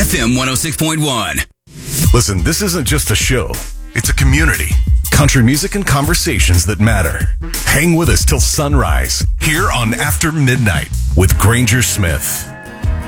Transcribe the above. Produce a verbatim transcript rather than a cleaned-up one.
F M one oh six point one. Listen, this isn't just a show. It's a community. Country music and conversations that matter. Hang with us till sunrise here on After Midnight with Granger Smith.